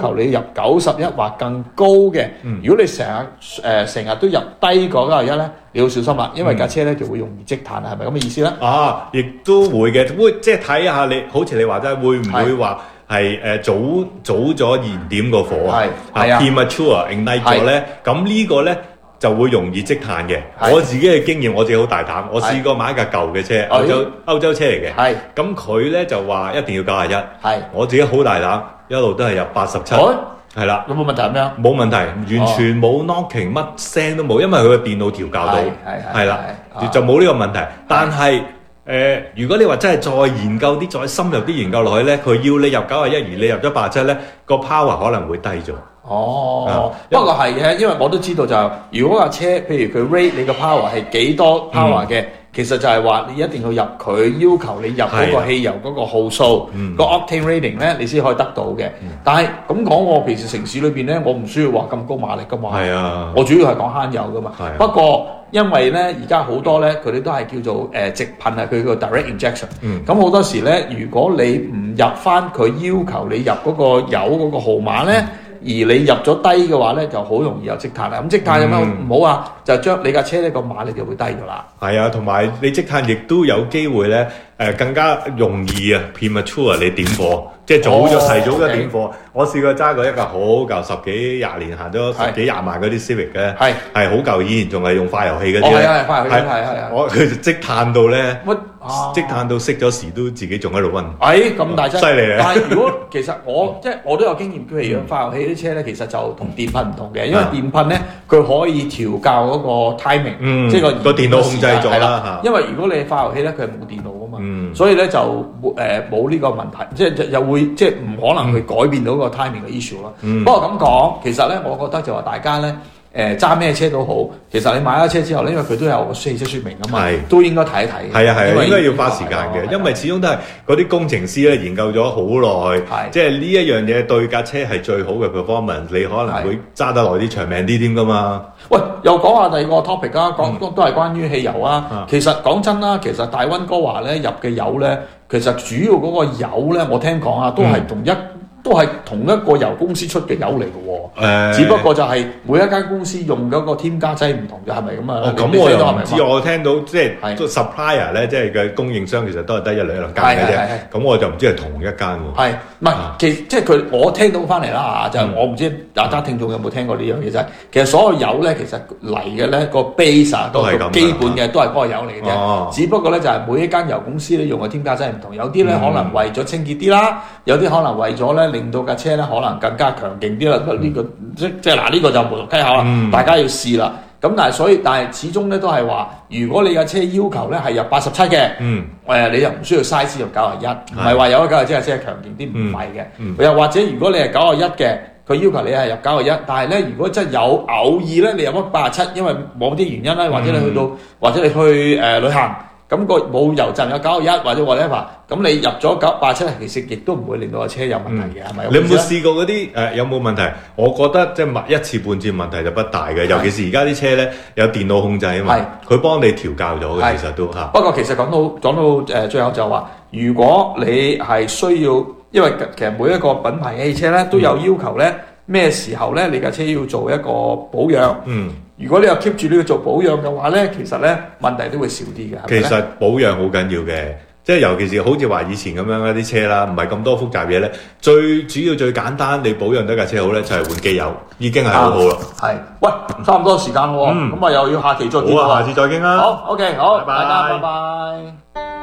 求你入91或更高嘅，如果你成日都入低過91咧，你要小心啦，因為架車咧就會容易積碳啊，係咪咁嘅意思咧？ 啊，亦都會嘅，即係睇下你，好似你話齋，會唔會話係早咗燃點個火啊？premature ignite 咗咧，咁呢個咧就會容易積碳嘅。我自己嘅經驗，我自己好大膽，我試過買一架舊嘅車，歐洲車嚟嘅。咁佢咧就話一定要91，我自己好大膽，一路都係入87。係啦， 有冇問題咩？ 冇問題，完全冇 knocking， 乜聲都冇，因為佢個電腦調校到，係啦，就冇呢個問題。但係如果你話真係再研究啲、再深入啲研究落去咧，佢要你入91，而你入咗87咧，個 power 可能會低咗。 不過係嘅，因為我都知道就係，如果架車譬如佢 rate 你個 power 係幾多 power 嘅，其實就係話你一定要入佢要求你入嗰個汽油嗰個號數，個 octane rating 咧，你先可以得到嘅。但係咁講，我平時城市裏邊咧，我唔需要話咁高馬力噶嘛。我主要係講慳油噶嘛。不過因為咧，而家好多咧，佢哋都係叫做直噴啊，佢個 direct injection。咁好多時咧，如果你唔入翻佢要求你入嗰個油嗰個號碼咧，而你入咗低嘅話咧，就好容易有積碳啦。咁積碳有咩唔好啊？就將你架車呢個馬力就會低咗啦。係啊， 同埋你積碳亦都有機會咧，更加容易啊 premature 你點火，即係提早咗點火。我試過揸過一架好舊10幾20年行咗10幾20萬嗰啲 Civic 嘅，係好舊，以前仲係用化油器嗰啲咧。 化油器我佢就積碳到咧，積碳到熄咗時都自己仲喺度溫。 咁大劑， 犀利啊！ 但係如果其實我都有經驗，譬如化油器啲車咧，其實就同電噴唔同嘅，因為電噴咧佢可以調校嗰個 timing，即係個電腦控制咗啦。 因為如果你化油器咧，佢係冇電腦噶嘛，所以咧就冇呢個問題，即係又會即係唔可能去改變到個 timing 嘅 issue 咯。不過咁講，其實咧我覺得就話大家咧。揸咩車都好，其實你買咗車之後咧，因為佢都有個汽車說明㗎嘛，都應該睇一睇。 係啊，應該要花時間嘅，因為始終都係嗰啲工程師咧研究咗好耐，即係呢一樣嘢對架車係最好嘅 performance，你可能會揸得耐啲、長命啲添㗎嘛。 喂，又講下第二個 topic 啊，都係關於汽油啊。其實講真啦，其實大溫哥華咧入嘅油咧，其實主要嗰個油咧，我聽講啊，都係同一個油公司出嘅油嚟嘅喎，只不過就係每一間公司用嗰個添加劑唔同嘅，係咪咁啊？咁我又唔知，我聽到即係 supplier 咧，即係嘅供應商其實都係得一兩間嘅啫。咁我就唔知係同一間喎。係，唔係即係佢我聽到翻嚟啦嚇，就我唔知大家聽眾有冇聽過呢樣嘢啫。其實所有油咧，其實嚟嘅咧個 base 啊，都係基本嘅，都係嗰個油嚟嘅啫。只不過咧就係每一間油公司咧用嘅添加劑唔同，有啲咧可能為咗清潔啲啦，有啲可能為咗咧令到架車咧可能更加強勁啲啦。呢個即係嗱，呢個就無從稽考啦，大家要試啦。咁但係始終咧都係話，如果你架車要求咧係入87嘅，你又唔需要 size 入91，唔係話有咗91即係車強勁啲，唔係嘅。又或者如果你係91嘅，佢要求你係入91，但係咧如果真係有偶爾咧你入咗87，因為某啲原因啦，或者你去到或者你去旅行。咁個冇油站有91或者 whatever，咁你入咗87，其實亦都唔會令到個車有問題嘅，係咪？ 你有冇試過嗰啲有冇問題？我覺得即係一次半次問題就不大嘅，尤其是而家啲車咧有電腦控制啊嘛，佢幫你調校咗嘅，其實都嚇。不過其實講到最後就話，如果你係需要，因為其實每一個品牌汽車咧都有要求咧，咩時候咧你架車要做一個保養。如果你又 keep 住呢個做保養嘅話咧，其實咧問題都會少啲嘅。 其實保養好緊要嘅，即係尤其是好似話以前咁樣一啲車啦，唔係咁多複雜嘢咧，最主要最簡單，你保養得架車好咧，就係換機油，已經係好好啦。 係，喂，差唔多時間咯喎，咁啊又要下期再見。 好啊，下次再傾啦。 好 ，OK，好， 拜拜， 大家拜拜。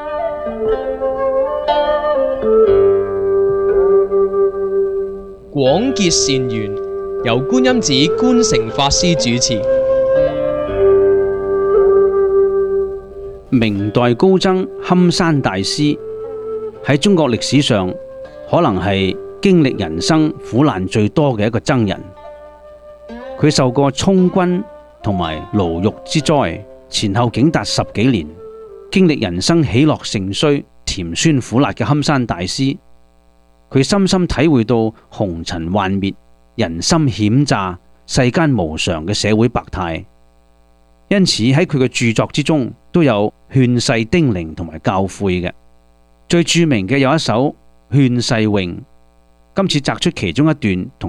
廣結善緣，由觀音寺觀誠法師主持。 明代高僧堪山大師喺中國歷史上可能係經歷人生苦難最多嘅一個僧人。佢受過充軍同埋牢獄之災，前後竟達10幾年，經歷人生喜樂盛衰、甜酸苦辣嘅堪山大師，佢深深體會到紅塵幻滅、人心險詐、世間無常嘅社會百態。因此喺佢嘅著作之中都有勸世叮嚀同埋教誨嘅。最著名嘅有一首勸世詠，今次摘出其中一段同